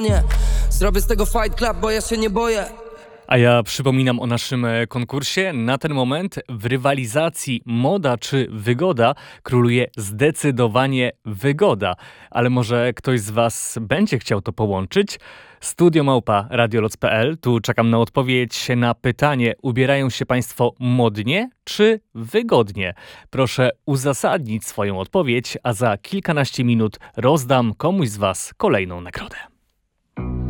Nie, zrobię z tego fight club, bo ja się nie boję. A ja przypominam o naszym konkursie. Na ten moment w rywalizacji moda czy wygoda króluje zdecydowanie wygoda. Ale może ktoś z Was będzie chciał to połączyć? studio@radioloc.pl. Tu czekam na odpowiedź na pytanie: ubierają się Państwo modnie czy wygodnie? Proszę uzasadnić swoją odpowiedź, a za kilkanaście minut rozdam komuś z Was kolejną nagrodę.